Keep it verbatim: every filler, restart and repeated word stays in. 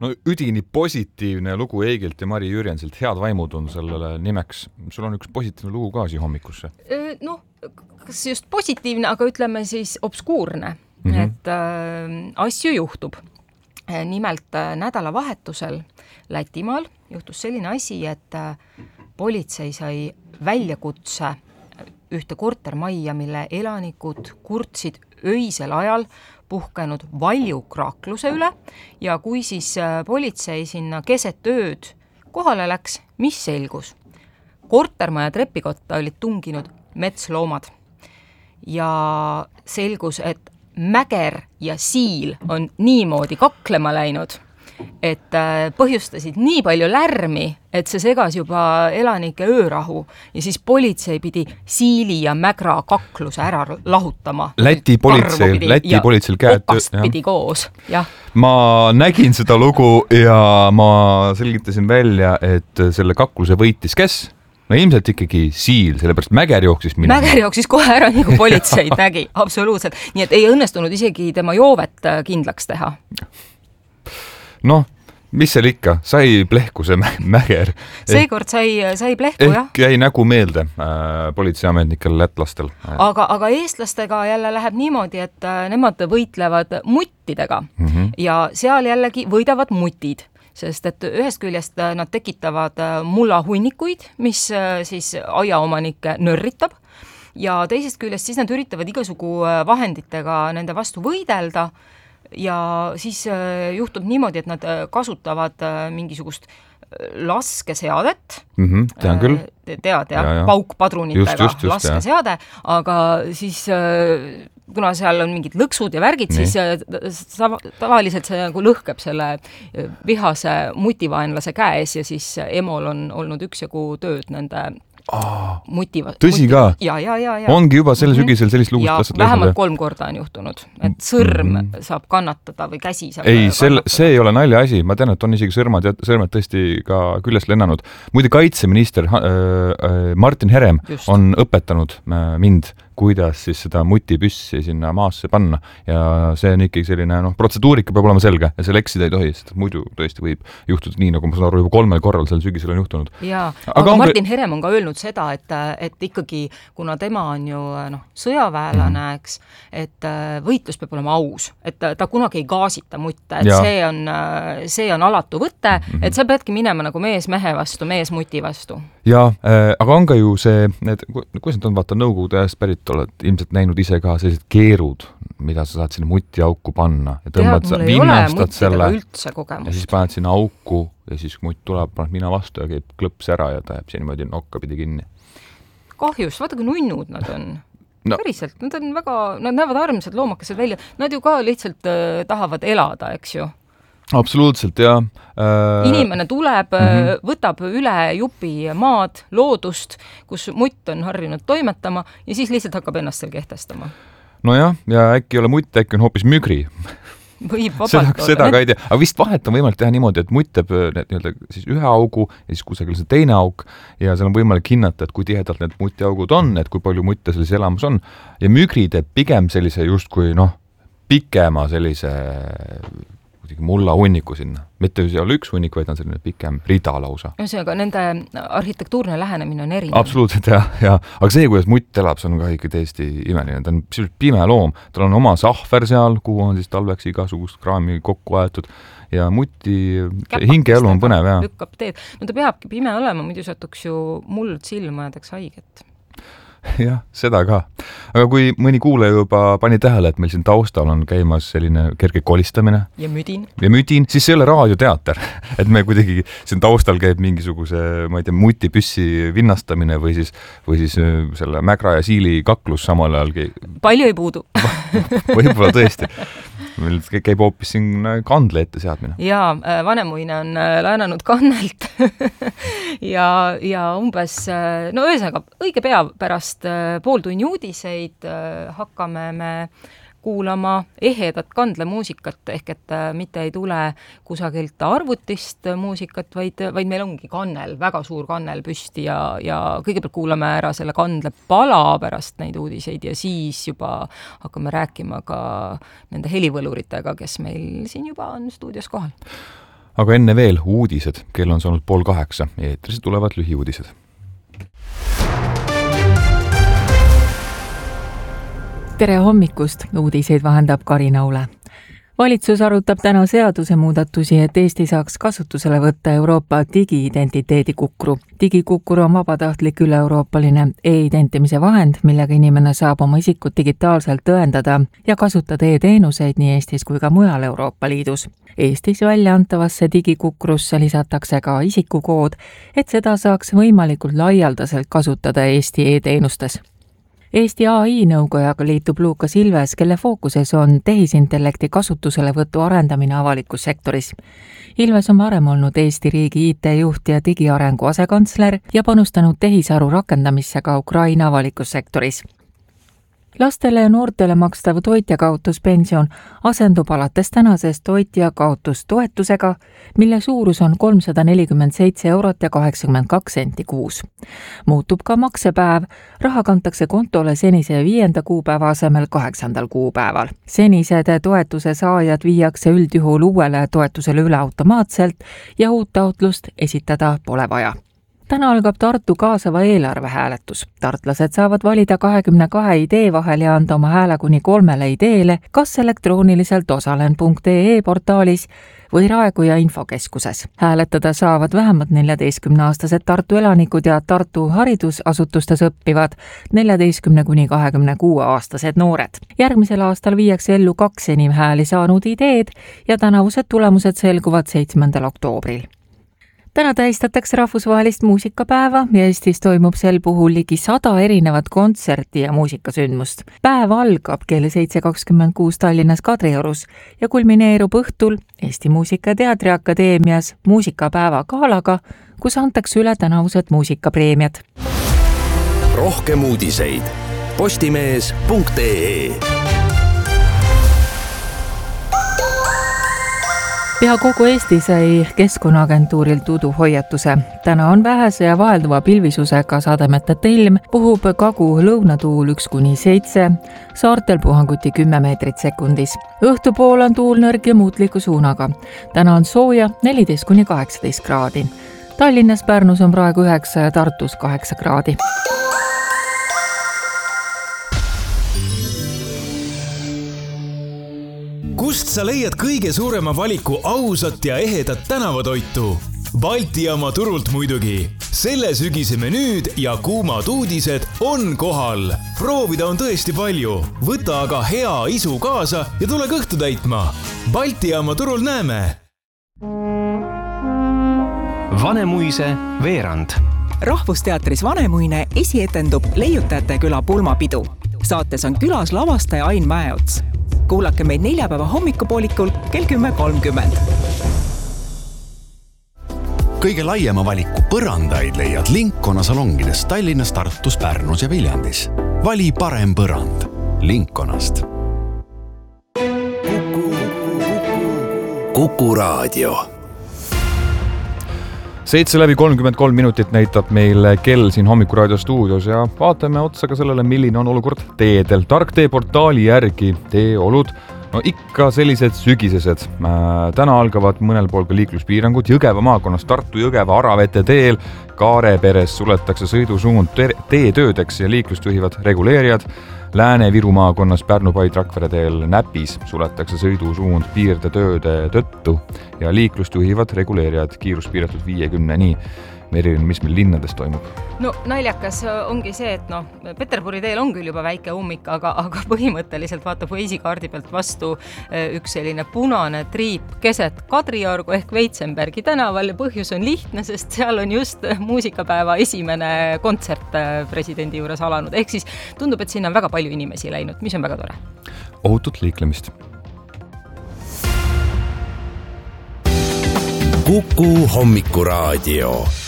No üdini positiivne lugu Eigilt ja Mari Jürjensilt, head vaimud on sellele nimeks. Sul on üks positiivne lugu ka siia hommikusse. Noh, kas just positiivne, aga ütleme siis obskuurne, mm-hmm. et äh, asju juhtub. Nimelt äh, nädalavahetusel Lätimaal juhtus selline asi, et äh, politsei sai väljakutse ühte kortermajja, mille elanikud kurtsid öisel ajal puhkenud valjukraakluse üle ja kui siis politsei sinna keset ööd kohale läks, mis selgus? Kortermaja trepikotta olid tunginud metsloomad ja selgus, et mäger ja siil on niimoodi kaklema läinud, et põhjustasid nii palju lärmi, et see segas juba elanike öörahu ja siis politsei pidi siili ja mägra kakluse ära lahutama. Läti politseil, Läti politseil käed... Okast pidi koos, jah. Ma nägin seda lugu ja ma selgitasin välja, et selle kakluse võitis kes? No ilmselt ikkagi siil, sellepärast mäger jooksis minema. Mäger jooksis kohe ära, nii kui politsei nägi, absoluutselt. Nii et ei õnnestunud isegi tema joovet kindlaks teha. Noh, mis seal ikka, sai plehku see mäger. Seekord sai, sai plehku, jah. Ehk jäi nägu meelde äh, politseiametnikel lätlastel. Aga, aga eestlastega jälle läheb niimoodi, et nemad võitlevad muttidega mm-hmm. ja seal jällegi võidavad mutid, sest et ühest küljest nad tekitavad mullahunnikuid, mis siis aiaomanikke nörritab ja teisest küljest siis nad üritavad igasugu vahenditega nende vastu võidelda. Ja siis juhtub niimoodi, et nad kasutavad mingisugust laskeseadet. Mm-hmm, tean küll. Tead, jah, ja, ja. Paukpadrunitega just, just, just, laskeseade, ja. Aga siis kuna seal on mingid lõksud ja värgid, nii. Siis tavaliselt see nagu lõhkeb selle vihase mutivaenlase käes ja siis emol on olnud üksjagu tööd nende Ah, Mutiva, tõsi muti, ka? Ja, ja, ja, ja. Ongi juba selle sügisel sellist lugust ja, lased vähemalt lehnule. Kolm korda on juhtunud, et sõrm mm-hmm. saab kannatada või käsi saab ei, sel, see ei ole nalja asi, ma tean, et on isegi sõrmad, sõrmed tõesti ka küljest lennanud. Muide kaitseminister äh, äh, Martin Herem Just. On õpetanud äh, mind, kuidas siis seda mutipüssi sinna maasse panna ja see on ikkagi selline, noh, protseduurika peab olema selge ja seal eksida ei tohi, sest muidu tõesti võib juhtuda nii, nagu ma saan aru, juba kolmel korral sel sügisel on juhtunud. Jaa, aga, aga Martin on... Herem on ka öelnud seda, et, et ikkagi, kuna tema on ju noh, sõjaväelane, mm-hmm. eks, et võitlus peab olema aus, et ta kunagi ei gaasita mutte, et see on, see on alatu võte, mm-hmm. et sa peadki minema nagu mees mehe vastu, mees muti vastu. Jaa, äh, aga on ka ju see, need, kuidas nad on, vaata, nõukogude ajast pärit oled ilmselt näinud ise ka sellised keerud, mida sa saad sinna mutiauku panna ja tõmbad sa vinnastad selle ja siis paned sinna auku ja siis kui mutt tuleb, paned mina vastu ja käib klõps ära ja ta jääb siin niimoodi nokka pidi kinni. Kahjus, vaata kui nunnud nad on. No. Päriselt, nad on väga, nad näevad armsad loomakesed välja. Nad ju ka lihtsalt äh, tahavad elada, eks ju. Absoluutselt, jah. Äh... Inimene tuleb, mm-hmm. võtab üle jupi maad, loodust, kus mutt on harjunud toimetama ja siis lihtsalt hakkab ennast seal kehtestama. Nojah, ja äkki ei ole mutt, äkki on hoopis mügri. Võib vabalt seda, seda ka ei tea. Aga vist vahet on võimalik teha niimoodi, et mutt teeb nii-öelda siis ühe augu ja siis kusagil see teine auk ja seal on võimalik hinnata, et kui tihedalt need mutiaugud on, et kui palju mutte sellises elamus on. Ja mügri teeb pigem sellise justkui noh, pikema sellise mulla hunniku sinna. Mitte ei ole üks hunnik, vaid on selline pikem rida lausa. Ühesõnaga, nende arhitektuurne lähenemine on erinev. Absoluutselt, jah. Ja. Aga see, kuidas mutt elab, see on ka ikka täiesti imeline. Ta on pime loom. Tal on oma sahver seal, kuhu on siis talveks igasugust kraami kokku aetud. Ja mutti hingeelu on põnev. Ja. Lükkab teed. No ta peabki pime olema, muidu satuks ju muld silma ja taks haiget. Jah, seda ka. Aga kui mõni kuule juba pani tähele, et meil siin taustal on käimas selline kerge kolistamine ja müdin, ja müdin siis see ei ole raadioteater, et me kuidagi siin taustal käib mingisuguse, ma ei tea, mutipüssi vinnastamine või siis, või siis selle mägra ja siili kaklus samal ajal. Palju ei puudu. Võib-olla tõesti. Meil käib hoopis siin kandle ette seadmine. Jaa, vanemuine on laenanud kannelt ja, ja umbes, no ühesõnaga, õige pea pärast pooltunni uudiseid hakkame me kuulama ehedat kandlemuusikat, ehk et mitte ei tule kusagilt arvutist muusikat, vaid, vaid meil ongi kannel, väga suur kannel püsti ja, ja kõigepealt kuulame ära selle kandle pala pärast neid uudiseid ja siis juba hakkame rääkima ka nende helivõluritega, kes meil siin juba on stuudios kohal. aga enne veel uudised, kell on saanud pool kaheksa, eetris tulevad lühiuudised. Tere hommikust, uudiseid vahendab Karin Aule. Valitsus arutab täna seaduse muudatusi, et Eesti saaks kasutusele võtta Euroopa digi-identiteedi kukru. Digikukru on vabatahtlik üle-euroopaline e-identimise vahend, millega inimene saab oma isikut digitaalselt tõendada ja kasutada e-teenuseid nii Eestis kui ka mujal Euroopa Liidus. Eestis välja antavasse digikukrusse lisatakse ka isikukood, et seda saaks võimalikult laialdaselt kasutada Eesti e-teenustes. Eesti A I nõukojaga liitub Luukas Ilves, kelle fookuses on tehisintellekti kasutuselevõtu arendamine avalikus sektoris. Ilves on varem olnud Eesti riigi I T-juht ja digiarengu asekantsler ja panustanud tehisaru rakendamisse ka Ukraina avalikus sektoris. Lastele ja noortele makstav toitjakaotuspension asendub alates tänasest toitjakaotustoetusega, mille suurus on kolmsada nelikümmend seitse eurot ja kaheksakümmend kaks senti kuus. Muutub ka maksepäev, raha kantakse kontole senise viienda kuupäeva asemel kaheksandal kuupäeval. Senised toetuse saajad viiakse üldjuhul uuele toetusele üle automaatselt ja uut taotlust esitada pole vaja. Täna algab Tartu kaasava eelarve hääletus. Tartlased saavad valida kahekümne kahe idee vahel ja anda oma hääle kuni kolmele ideele, kas elektrooniliselt osalen punkt ee portaalis või Raekoja infokeskuses. Hääletada saavad vähemalt neljateistkümneaastased Tartu elanikud ja Tartu haridusasutustes õppivad neljateistkümne kuni kahekümne kuue aastased noored. Järgmisel aastal viiakse ellu kaks enim hääli saanud ideed ja tänavused tulemused selguvad seitsmendal oktoobril. Täna tähistatakse rahvusvahelist muusikapäeva ja Eestis toimub sel puhul ligi sada erinevat kontserti ja muusikasündmust. Päev algab kell seitse kakskümmend kuus Tallinnas Kadriorus ja kulmineerub õhtul Eesti Muusika- ja Teatriakadeemias muusikapäeva gaalaga, kus antakse üle tänavused muusikapreemiad. Rohkem uudiseid postimees punkt ee. Pea kogu Eesti sai Keskkonnaagentuurilt uduhoiatuse. Täna on vähese ja vahelduva pilvisusega sademete telm, puhub kagu-lõunatuul üks kuni seitse, saartel puhanguti kümme meetrit sekundis. Õhtupool on tuul nõrg ja muutliku suunaga. Täna on sooja neliteist kuni kaheksateist kraadi. Tallinnas, Pärnus on praegu üheksa ja Tartus kaheksa kraadi. Kust sa leiad kõige suurema valiku ausat ja ehedat tänavatoitu? Balti jaama turult muidugi. Selle sügise menüüd ja kuumad uudised on kohal. Proovida on tõesti palju. Võta aga hea isu kaasa ja tule kõhtu täitma. Balti jaama turul näeme. Vanemuise veerand. Rahvusteatris Vanemuine esietendub Leiutajate küla pulmapidu. Saates on külas lavastaja Ain Mäeots. Kuulake meid neljapäeva hommikupoolikul kell kümme kolmkümmend. Kõige laiema valiku põrandaid leiad Linkona salongides Tallinnas, Tartus, Pärnus ja Viljandis. Vali parem põrand Linkonast. Kuku Raadio. Seitse läbi kolmkümmend kolm minutit näitab meil kell siin Hommikuraadio stuudios ja vaatame otsa ka sellele, milline on olukord teedel. Tarktee portaali järgi teeolud, no ikka sellised sügisesed. Täna algavad mõnel pool ka liikluspiirangud. Jõgeva maakonnas Tartu Jõgeva Aravete teel Kaareperes suletakse sõidusuund teetöödeks ja liiklust juhivad reguleerijad. Lääne-Viru maakonnas Pärnu-Paid Rakvere teel Näpis suletakse sõidusuund piirdetööde tõttu ja liiklust juhivad reguleerijad kiirus piiratud viiekümneni. Merilin, mis meil linnades toimub? No naljakas ongi see, et no, Peterburi teel on küll juba väike ummik, aga, aga põhimõtteliselt vaatab Waze-kaardi pealt vastu üks selline punane triip keset Kadriorgu ehk Veitsenbergi tänaval ja põhjus on lihtne, sest seal on just muusikapäeva esimene kontsert presidendi juures alanud. Ehk siis tundub, et sinna on väga palju inimesi läinud, mis on väga tore. Ohutut liiklemist. Kuku Hommikuraadio.